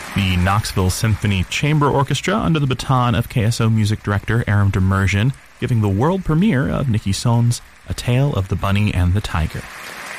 The Knoxville Symphony Chamber Orchestra, under the baton of KSO music director Aram Demirjian, giving the world premiere of Nikki Sohn's A Tale of the Bunny and the Tiger.